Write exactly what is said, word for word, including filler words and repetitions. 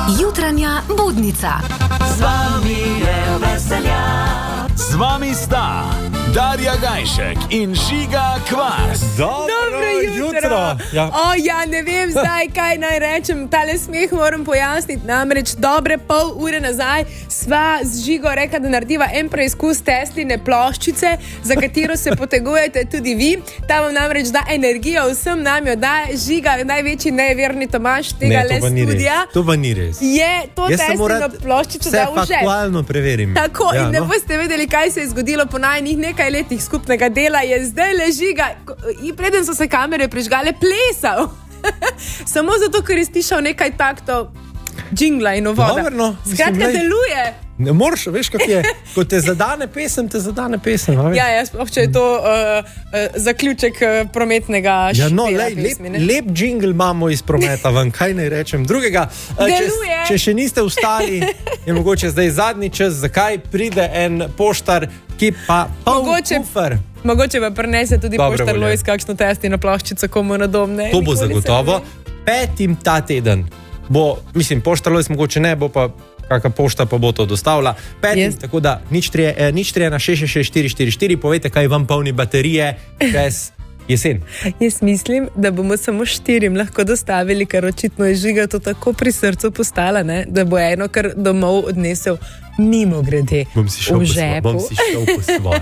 Jutranja budnica. Z vami je veselja. Z vami sta Darja Gajšek in Žiga Kvas. Dobro, Dobro jutro. jutro. Ja. O, ja, ne vem zdaj, kaj naj rečem. Tale smeh moram pojasniti. Namreč dobre pol ure nazaj sva z Žigo rekla, da narediva en preizkus Tesline ploščice, za katero se potegujete tudi vi. Ta vam namreč da energijo, vsem nam jo da. Žiga, največji neverni Tomaž tega Ne, le to pa ni studija. res. To pa ni res. Je to Jaz samo Teslino rad ploščico vse da v žep. faktualno preverim. Tako, Ja, in ne no. boste vedeli, kaj se je zgodilo po najnih nekaj letih skupnega dela, je zdaj le Žiga, in preden so se kamere prižgale, plesal. Samo zato, ker je slišal nekaj taktov džingla in uvoda. Dobro, no, mislim, Skratka, glej. deluje. Ne moreš, veš, kako je. Ko te zadane pesem, te zadane pesem. a veš. Ja, ja, sploh, če je to uh, uh, zaključek uh, prometnega Ja, no, špela lej, lep, pesmi, ne? lep džingl imamo iz prometa, vam kaj naj rečem. Drugega, eh, če, Deluje. če še niste vstali, je mogoče zdaj zadnji čas, zakaj pride en poštar, ki pa poln Mogoče- kufer. Mogoče pa prinese tudi Dobre poštar volje. Lojs kakšno Teslino ploščico komu na dom. Ne? To bo Nikoli se ne zagotovo. ve. Petim ta teden bo, mislim, poštar Lojs mogoče ne, bo pa kakšna pošta pa bo to dostavila. Petim, Jaz- tako da nič tri, eh, nič tri na šest šest šest štiri štiri štiri, povejte, kaj vam polni baterije čez jesen. Jaz mislim, da bomo samo štirim lahko dostavili, ker očitno je Žiga to tako pri srcu postala, ne? Da bo eno kar domov odnesel mimo grede Bom si šel v po svoje. žepu. Bom si šel po svoje.